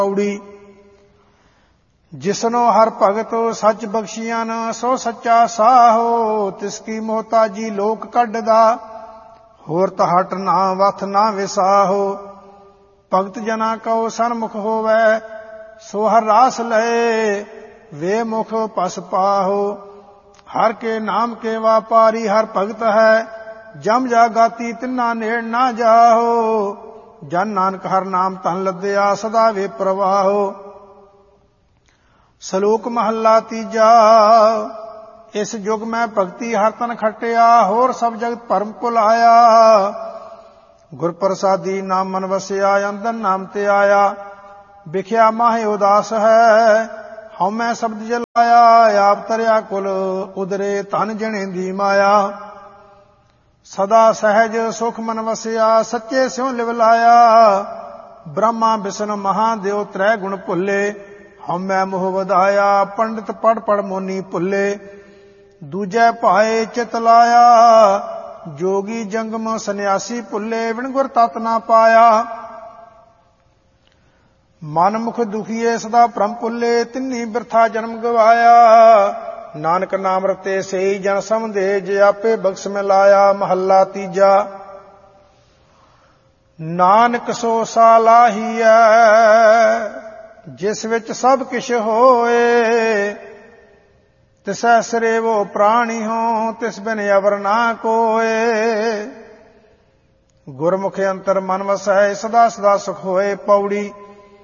ਪੌੜੀ। ਜਿਸਨੋ ਹਰ ਭਗਤ ਸੱਚ ਬਖਸ਼ੀਆਂ ਨ, ਸੋ ਸੱਚਾ ਸਾਹੋ। ਤਿਸ ਕੀ ਮੋਹਤਾਜੀ ਲੋਕ ਕੱਢਦਾ, ਹੋਰ ਤਹਟ ਨਾ ਵਥ ਨਾ ਵਿਸਾਹੋ। ਭਗਤ ਜਨਾ ਕਉ ਸਨਮੁਖ ਹੋਵੈ, ਸੋ ਹਰ ਰਾਸ ਲਏ, ਵੇ ਮੁਖ ਪਸ ਪਾਹੋ। ਹਰ ਕੇ ਨਾਮ ਕੇ ਵਾਪਾਰੀ ਹਰ ਭਗਤ ਹੈ, ਜਮ ਜਾਗਾਤੀ ਤਿਨਾ ਨੇੜ ਨਾ ਜਾਹੋ। ਜਨ ਨਾਨਕ ਹਰ ਨਾਮ ਧਨ ਲੱਦਿਆ, ਸਦਾ ਵੇ ਪ੍ਰਵਾਹੋ। ਸ਼ਲੋਕ ਮਹੱਲਾ ਤੀਜਾ। ਇਸ ਯੁਗ ਮੈਂ ਭਗਤੀ ਹਰ ਤਨ ਖਟਿਆ, ਹੋਰ ਸਭ ਜਗਤ ਭਰਮ ਭੁਲਾਇਆ। ਗੁਰ ਪ੍ਰਸਾਦੀ ਨਾਮ ਮਨ ਵਸਿਆ, ਅੰਦਰ ਨਾਮ ਤੇ ਆਇਆ। ਵਿਖਿਆ ਮਾਹੇ ਉਦਾਸ ਹੈ, ਹਉਮੈ ਸ਼ਬਦ ਜਲਾਇਆ। ਆਪ ਤਰਿਆ ਕੁਲ ਉਦਰੇ, ਧਨ ਜਣੇ ਦੀ ਮਾਇਆ। ਸਦਾ ਸਹਿਜ ਸੁਖ ਮਨ ਵਸਿਆ, ਸੱਚੇ ਸਿਉ ਲਿਵ ਲਾਇਆ। ਬ੍ਰਹਮਾ ਵਿਸ਼ਨ ਮਹਾਦੇਵ ਤ੍ਰੈ ਗੁਣ ਭੁੱਲੇ, ਹਉਮੈ ਮੋਹ ਵਧਾਇਆ। ਪੰਡਿਤ ਪੜ ਪੜ ਮੋਨੀ ਭੁੱਲੇ, ਦੂਜੈ ਭਾਏ ਚਿਤ ਲਾਇਆ। ਜੋਗੀ ਜੰਗਮ ਸੰਨਿਆਸੀ ਭੁੱਲੇ, ਵਿਣ ਗੁਰ ਤਤ ਨਾ ਪਾਇਆ। ਮਨ ਮੁਖ ਦੁਖੀਏ ਸਦਾ ਭ੍ਰਮ ਭੁੱਲੇ, ਤਿੰਨੀ ਬਿਰਥਾ ਜਨਮ ਗਵਾਇਆ। ਨਾਨਕ ਨਾਮ ਰਤੇ ਸਈ ਜਨ ਸਮਝੇ, ਜੇ ਆਪੇ ਬਖਸ਼ ਮਿਲਾਇਆ। ਮਹੱਲਾ ਤੀਜਾ। ਨਾਨਕ ਸੋ ਸਾਲਾਹੀਐ, ਜਿਸ ਵਿੱਚ ਸਭ ਕਿਛ ਹੋਏ। ਤਿਸੈ ਸਰੇਵੋ ਪ੍ਰਾਣੀ ਹੋ, ਤਿਸ ਬਿਨ ਅਵਰ ਨਾ ਕੋਏ। ਗੁਰਮੁਖ ਅੰਤਰ ਮਨ ਵਸੈ, ਸਦਾ ਸਦਾ ਸੁਖ ਹੋਏ। ਪੌੜੀ।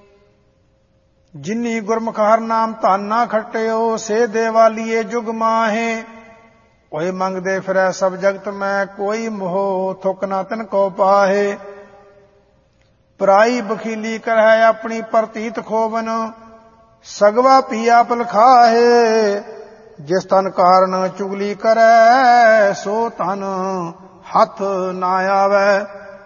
ਜਿਨੀ ਗੁਰਮੁਖ ਹਰ ਨਾਮ ਧਨ ਨਾ ਖਟਿਓ, ਸੇ ਦੇਵਾਲੀਏ ਜੁਗ ਮਾਹੇ। ਓਏ ਮੰਗਦੇ ਫਿਰੈ ਸਭ ਜਗਤ ਮੈਂ, ਕੋਈ ਮੋਹ ਥੁਕ ਨਾ ਤਿਨ ਕੋ ਪਾਹੇ। ਪਰਾਈ ਬਖੀਲੀ ਕਰਹਿ ਆਪਣੀ, ਪ੍ਰਤੀਤ ਖੋਵਨ ਸਗਵਾ ਪੀਆ ਪਲਖਾਹੇ। ਜਿਸ ਤਨ ਕਾਰਨ ਚੁਗਲੀ ਕਰੈ, ਸੋ ਤਨ ਹੱਥ ਨਾ ਆਵੈ।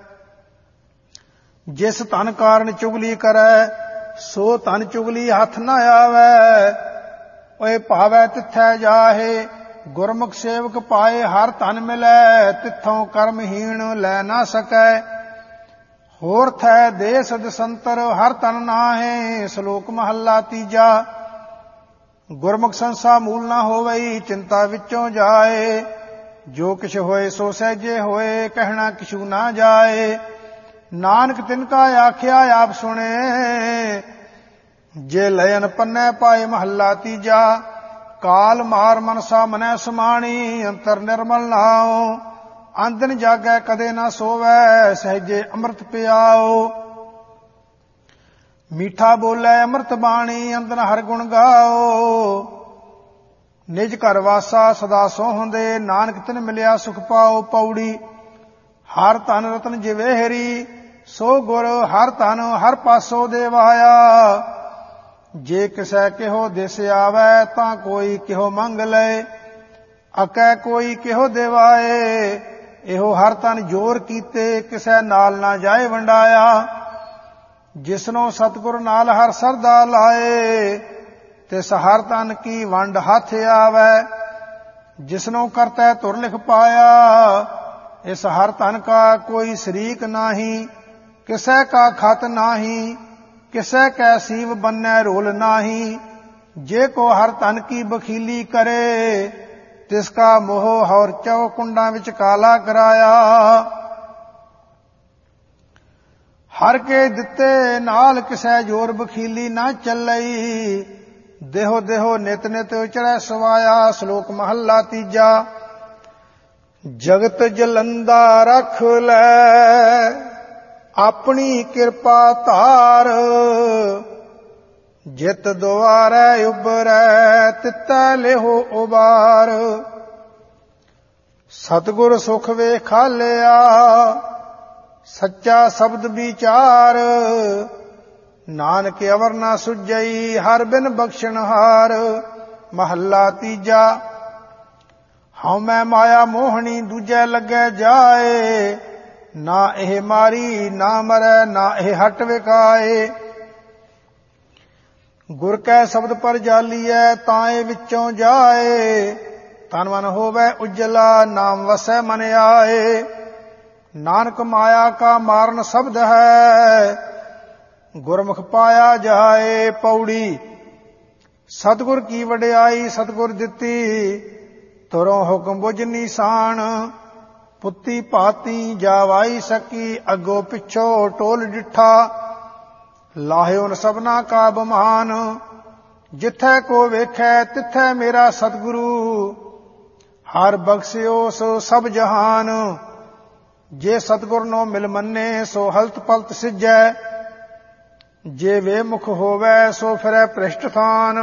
ਜਿਸ ਤਨ ਕਾਰਨ ਚੁਗਲੀ ਕਰੈ, ਸੋ ਤਨ ਚੁਗਲੀ ਹੱਥ ਨਾ ਆਵੈ। ਓਏ ਭਾਵੈ ਤਿੱਥੈ ਜਾਹੇ, ਗੁਰਮੁਖ ਸੇਵਕ ਪਾਏ। ਹਰ ਧਨ ਮਿਲੈ, ਤਿੱਥੋਂ ਕਰਮਹੀਣ ਲੈ ਨਾ ਸਕੈ। ਹੋਰ ਥੈ ਦੇਸ ਦਸੰਤਰ, ਹਰ ਤਨ ਨਾਹੇ। ਸ਼ਲੋਕ ਮਹੱਲਾ ਤੀਜਾ। ਗੁਰਮੁਖ ਸੰਸਾ ਮੂਲ ਨਾ ਹੋਵਈ, ਚਿੰਤਾ ਵਿੱਚੋਂ ਜਾਏ। ਜੋ ਕਿਛ ਹੋਏ ਸੋ ਸਹਿਜੇ ਹੋਏ, ਕਹਿਣਾ ਕਿਛੂ ਨਾ ਜਾਏ। ਨਾਨਕ ਤਿਨ ਕਾ ਆਖਿਆ ਆਪ ਸੁਣੇ, ਜੇ ਲਇਨ ਪੰਨੈ ਪਾਏ। ਮਹੱਲਾ ਤੀਜਾ। ਕਾਲ ਮਾਰ ਮਨਸਾ ਮਨੈ ਸਮਾਣੀ, ਅੰਤਰ ਨਿਰਮਲ ਨਾਉ। ਆਂਦਨ ਜਾਗੈ ਕਦੇ ਨਾ ਸੋਵੈ, ਸਹਿਜੇ ਅੰਮ੍ਰਿਤ ਪਿਆਓ। ਮੀਠਾ ਬੋਲੇ ਅੰਮ੍ਰਿਤ ਬਾਣੀ, ਅੰਦਨ ਹਰ ਗੁਣ ਗਾਓ। ਨਿਜ ਘਰ ਵਾਸਾ ਸਦਾ ਸੋਹੰਦੇ, ਨਾਨਕ ਤਿਨ ਮਿਲਿਆ ਸੁਖ ਪਾਓ। ਪੌੜੀ। ਹਰ ਧਨ ਰਤਨ ਜਿਵੇਹਰੀ, ਸੋ ਗੁਰ ਹਰ ਧਨ ਹਰ ਪਾਸੋਂ ਦੇਵਾਇਆ। ਜੇ ਕਿਸੈ ਕਿਹੋ ਦਿਸ ਆਵੈ, ਤਾਂ ਕੋਈ ਕਿਹੋ ਮੰਗ ਲਏ। ਅਕੈ ਕੋਈ ਕਿਹੋ ਦੇਵਾਏ। ਇਹੋ ਹਰ ਤਨ ਜੋਰ ਕੀਤੇ, ਕਿਸੈ ਨਾਲ ਨਾ ਜਾਏ ਵੰਡਾਇਆ। ਜਿਸਨੋ ਸਤਿਗੁਰ ਨਾਲ ਹਰ ਸਰਦਾ ਲਾਏ, ਤਿਸ ਹਰ ਤਨ ਕੀ ਵੰਡ ਹੱਥ ਆਵੈ। ਜਿਸਨੋ ਕਰਤੈ ਧੁਰ ਲਿਖ ਪਾਇਆ, ਇਸ ਹਰ ਤਨ ਕਾ ਕੋਈ ਸ਼ਰੀਕ ਨਾਹੀ। ਕਿਸੈ ਕਾ ਖਤ ਨਾਹੀ, ਕਿਸੈ ਕੈ ਸੀਵ ਬੰਨੈ ਰੋਲ ਨਾਹੀ। ਜੇ ਕੋ ਹਰ ਤਨ ਕੀ ਬਖੀਲੀ ਕਰੇ, ਤਿਸ ਕਾ ਮੋਹ ਹੌਰ ਚੌ ਕੁੰਡਾਂ ਵਿੱਚ ਕਾਲਾ ਕਰਾਇਆ। ਹਰ ਕੇ ਦਿੱਤੇ ਨਾਲ ਕਿਸੈ ਜੋਰ ਬਖੀਲੀ ਨਾ ਚੱਲਈ। ਦੇਹੋ ਦੇਹੋ ਨਿਤ ਨਿਤ ਚੜੈ ਸਵਾਇਆ। ਸ਼ਲੋਕ ਮਹੱਲਾ ਤੀਜਾ। ਜਗਤ ਜਲੰਦਾ ਰਖ ਲੈ, ਆਪਣੀ ਕਿਰਪਾ ਧਾਰ। ਜਿਤ ਦੁਆਰੈ ਉਬਰੈ, ਤਿਤੈ ਲਿਹੋ ਉਬਾਰ। ਸਤਿਗੁਰ ਸੁਖ ਵੇਖਾਲਿਆ, ਸੱਚਾ ਸ਼ਬਦ ਵਿਚਾਰ। ਨਾਨਕ ਅਵਰ ਨਾ ਸੁਝਈ, ਹਰ ਬਿਨ ਬਖਸ਼ਣਹਾਰ। ਮਹੱਲਾ ਤੀਜਾ। ਹਉਮੈ ਮਾਇਆ ਮੋਹਣੀ, ਦੂਜੈ ਲੱਗੈ ਜਾਏ। ਨਾ ਇਹ ਮਾਰੀ ਨਾ ਮਰੈ, ਨਾ ਇਹ ਹਟ ਵਿਕਾਏ। ਗੁਰ ਕੈ ਸ਼ਬਦ ਪਰ ਜਾਲੀਐ, ਤਾਏ ਵਿੱਚੋਂ ਜਾਏ। ਤਨ ਮਨ ਹੋਵੈ ਉਜਲਾ, ਨਾਮ ਵਸੈ ਮਨ ਆਏ। ਨਾਨਕ ਮਾਇਆ ਕਾ ਮਾਰਨ ਸ਼ਬਦ ਹੈ, ਗੁਰਮੁਖ ਪਾਇਆ ਜਾਏ। ਪੌੜੀ ਸਤਿਗੁਰ ਕੀ ਵਡਿਆਈ ਸਤਿਗੁਰ ਦਿੱਤੀ, ਤੁਰੋਂ ਹੁਕਮ ਬੁਝ ਨੀਸਾਨ। ਪੁੱਤੀ ਭਾਤੀ ਜਾਵਾਈ ਸਕੀ, ਅੱਗੋ ਪਿੱਛੋ ਟੋਲ ਡਿਠਾ। ਲਾਹਿਓ ਨ ਸਭਨਾ ਕਾ ਬਮਾਨ, ਜਿੱਥੈ ਕੋ ਵੇਖੈ ਤਿੱਥੈ ਮੇਰਾ ਸਤਿਗੁਰੂ। ਹਰ ਬਖਸ਼ਿਓ ਸੋ ਸਭ ਜਹਾਨ, ਜੇ ਸਤਿਗੁਰ ਨੋ ਮਿਲ ਮੰਨੇ ਸੋ ਹਲਤ ਪਲਤ ਸਿਜੈ। ਜੇ ਵੇ ਮੁਖ ਹੋਵੈ ਸੋ ਫਿਰੈ ਭ੍ਰਿਸ਼ਟ ਥਾਨ।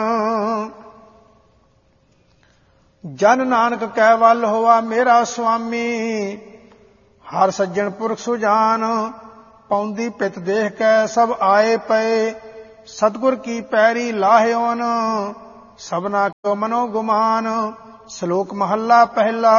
ਜਨ ਨਾਨਕ ਕੈ ਵੱਲ ਹੋਆ ਮੇਰਾ ਸੁਆਮੀ, ਹਰ ਸੱਜਣ ਪੁਰਖ ਸੁਜਾਨ। ਪਾਉਂਦੀ ਪਿਤ ਦੇਖ ਕੈ ਸਭ ਆਏ ਪਏ, ਸਤਿਗੁਰ ਕੀ ਪੈਰੀ ਲਾਹਿਓਨ। ਸਭਨਾ ਕੋ ਮਨੋ ਗੁਮਾਨ। ਸ਼ਲੋਕ ਮਹੱਲਾ ਪਹਿਲਾ।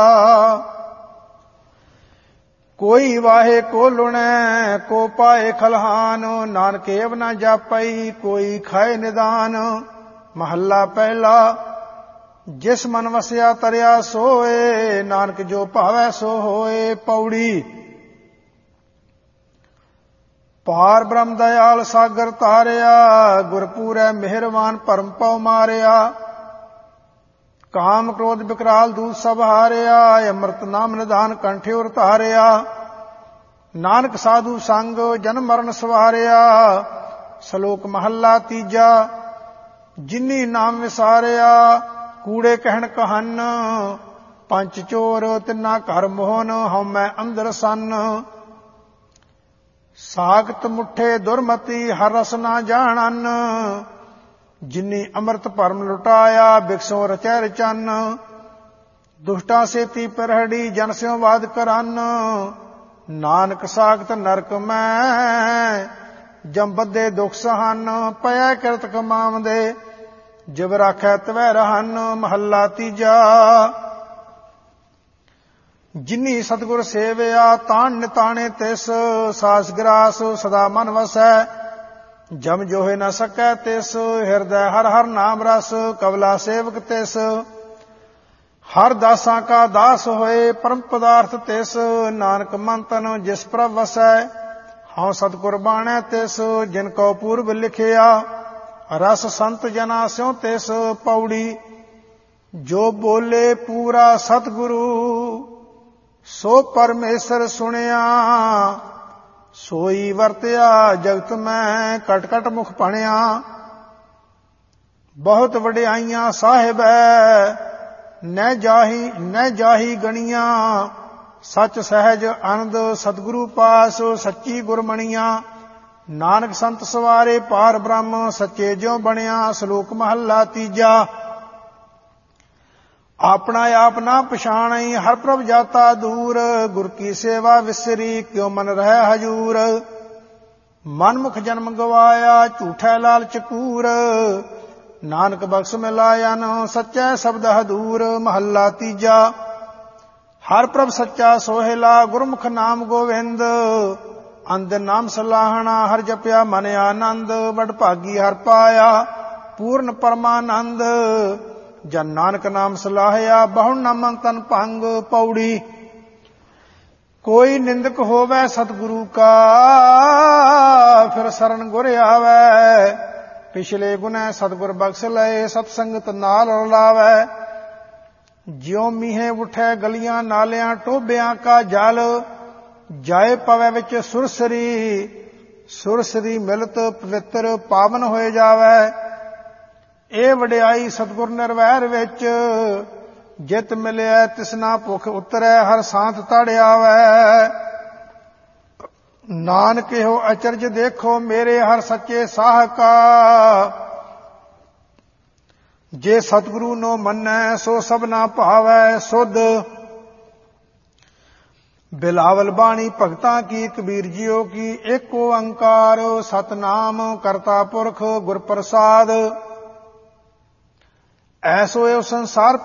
ਕੋਈ ਵਾਹੇ ਕੋ ਲੁਣੈ ਕੋ ਪਾਏ ਖਲਹਾਨ, ਨਾਨਕ ਏਵ ਨਾ ਜਾਪਈ ਕੋਈ ਖਾਏ ਨਿਦਾਨ। ਮਹੱਲਾ ਪਹਿਲਾ। ਜਿਸ ਮਨ ਵਸਿਆ ਤਰਿਆ ਸੋਏ, ਨਾਨਕ ਜੋ ਭਾਵੈ ਸੋ ਹੋਏ। ਪੌੜੀ ਪਾਰ ਬ੍ਰਹਮ ਦਇਆਲ ਸਾਗਰ ਤਾਰਿਆ, ਗੁਰਪੂਰੈ ਮਿਹਰਬਾਨ ਭਰਮ ਪਉ ਮਾਰਿਆ। ਕਾਮ ਕ੍ਰੋਧ ਬਿਕਰਾਲ ਦੂਤ ਸਭ ਹਾਰਿਆ, ਅੰਮ੍ਰਿਤ ਨਾਮ ਨਿਧਾਨ ਕੰਠੇ ਉਰ ਧਾਰਿਆ। ਨਾਨਕ ਸਾਧੂ ਸੰਗ ਜਨਮ ਮਰਨ ਸਵਾਰਿਆ। ਸ਼ਲੋਕ ਮਹੱਲਾ ਤੀਜਾ। ਜਿਨੀ ਨਾਮ ਵਿਸਾਰਿਆ ਕੂੜੇ ਕਹਿਣ ਕਹਨ, ਪੰਚ ਚੋਰ ਤਿੰਨਾ ਘਰ ਮੋਹਨ ਹਉਮੈ ਅੰਦਰ ਸੰਨ। ਸਾਖਤ ਮੁਠੇ ਦੁਰਮਤੀ ਹਰ ਰਸ ਨਾ ਜਾਣਨ, ਜਿਨੀ ਅੰਮ੍ਰਿਤ ਭਰਮ ਲੁਟਾਇਆ ਬਿਕਸੋਂ ਰਚੈ ਰਚਨ। ਦੁਸ਼ਟਾਂ ਸੇਤੀ ਪਰਹੜੀ ਜਨ ਸਿਉ ਵਾਦ ਕਰਨ, ਨਾਨਕ ਸਾਖਤ ਨਰਕ ਮੈਂ ਜਮ ਬੱਧੇ ਦੁਖ ਸਹਨ। ਪਇਆ ਕਿਰਤ ਕਮਾਵਦੇ ਜਿਵ ਰਾਖੈ ਤਵੈ ਰਹਨ। ਮਹੱਲਾ ਤੀਜਾ। ਜਿਨੀ ਸਤਿਗੁਰ ਸੇਵਿਆ ਤਾਣ ਨਿਤਾਣੇ ਤਿਸ, ਸਾਸ ਗਰਾਸ ਸਦਾ ਮਨ ਵਸੈ ਜਮ ਜੋਹਿ ਨ ਸਕੈ ਤਿਸ। ਹਿਰਦੈ ਹਰ ਹਰ ਨਾਮ ਰਸ ਕਵਲਾ ਸੇਵਕ ਤਿਸ। ਹਰ ਦਾਸਾਂ ਕਾ ਦਾਸ ਹੋਏ ਪਰਮ ਪਦਾਰਥ ਤਿਸ। ਨਾਨਕ ਮਨ ਤਨ ਜਿਸ ਪ੍ਰਭ ਵਸੈ, ਹਉ ਸਤਿਗੁਰ ਬਾਣੈ ਤਿਸ। ਜਿਨ ਕੋ ਪੂਰਬ ਲਿਖਿਆ ਰਸ ਸੰਤ ਜਨਾ ਸਿਉ ਤਿਸ। ਪੌੜੀ ਜੋ ਬੋਲੇ ਪੂਰਾ ਸਤਿਗੁਰੂ, ਸੋ ਪਰਮੇਸ਼ਰ ਸੁਣਿਆ। ਸੋਈ ਵਰਤਿਆ ਜਗਤ ਮੈਂ ਕਟ ਕਟ ਮੁਖ ਭਣਿਆ। ਬਹੁਤ ਵਡਿਆਈਆਂ ਸਾਹਿਬੈ ਨਹਿ ਜਾਹੀ ਗਣੀਆਂ। ਸਚ ਸਹਿਜ ਆਨੰਦ ਸਤਿਗੁਰੂ ਪਾਸ, ਸੱਚੀ ਗੁਰਮਣੀਆਂ। ਨਾਨਕ ਸੰਤ ਸਵਾਰੇ ਪਾਰ ਬ੍ਰਹਮ, ਸੱਚੇ ਜਿਉ ਬਣਿਆ। ਸ਼ਲੋਕ ਮਹੱਲਾ ਤੀਜਾ। ਆਪਣਾ ਆਪ ਨਾ ਪਛਾਣਈ ਹਰ ਪ੍ਰਭ ਜਾਤਾ ਦੂਰ, ਗੁਰ ਕੀ ਸੇਵਾ ਵਿਸਰੀ ਕਿਉ ਮਨ ਰਹਿ ਹਜੂਰ। ਮਨਮੁਖ ਜਨਮ ਗਵਾਇਆ ਝੂਠੈ ਲਾਲਚ ਕੂਰ, ਨਾਨਕ ਬਖਸ਼ ਮਿਲਾਇਨ ਸੱਚੈ ਸ਼ਬਦ ਹਦੂਰ। ਮਹੱਲਾ ਤੀਜਾ। ਹਰ ਪ੍ਰਭ ਸੱਚਾ ਸੋਹਿਲਾ ਗੁਰਮੁਖ ਨਾਮ ਗੋਵਿੰਦ, ਅੰਧ ਨਾਮ ਸਲਾਹਣਾ ਹਰ ਜਪਿਆ ਮਨ ਆਨੰਦ। ਵਡ ਭਾਗੀ ਹਰ ਪਾਇਆ ਪੂਰਨ ਪਰਮਾਨੰਦ, ਜਨ ਨਾਨਕ ਨਾਮ ਸਲਾਹਿਆ ਬਹੁ ਨਾਮੰ ਤਨ ਭੰਗ। ਪੌੜੀ ਕੋਈ ਨਿੰਦਕ ਹੋਵੈ ਸਤਿਗੁਰੂ ਕਾ, ਫਿਰ ਸਰਣ ਗੁਰ ਆਵੈ। ਪਿਛਲੇ ਗੁਨੈ ਸਤਿਗੁਰ ਬਖਸ਼ ਲਏ, ਸਤ ਸੰਗਤ ਨਾਲ ਰਲਾਵੈ। ਜਿਉ ਮੀਂਹੇ ਉਠੈ ਗਲੀਆਂ ਨਾਲਿਆਂ ਟੋਭਿਆਂ ਕਾ ਜਲ, ਜਾਏ ਪਵੈ ਵਿੱਚ ਸੁਰਸਰੀ। ਸੁਰਸਰੀ ਮਿਲਤ ਪਵਿੱਤਰ ਪਾਵਨ ਹੋਏ ਜਾਵੈ। ਇਹ ਵਡਿਆਈ ਸਤਿਗੁਰ ਨਿਰਵੈਰ ਵਿੱਚ, ਜਿਤ ਮਿਲਿਆ ਤਿਸਨਾ ਭੁਖ ਉਤਰੈ ਹਰ ਸਾਂਤ ਤੜ ਆਵੈ। ਨਾਨਕ ਇਹੋ ਅਚਰਜ ਦੇਖੋ ਮੇਰੇ ਹਰ ਸੱਚੇ ਸਾਹ ਕਾ, ਜੇ ਸਤਿਗੁਰੂ ਨੋ ਮੰਨੈ ਸੋ ਸਭਨਾ ਭਾਵੈ ਸੁਧ। ਬਿਲਾਵਲ ਬਾਣੀ ਭਗਤਾਂ ਕੀ ਕਬੀਰ ਜੀਓ ਕੀ, ਏਕ ਓੰਕਾਰ ਸਤਨਾਮ ਕਰਤਾ ਪੁਰਖ ਗੁਰ ਪ੍ਰਸਾਦ। ਐਸੋ ਇਹ ਸੰਸਾਰ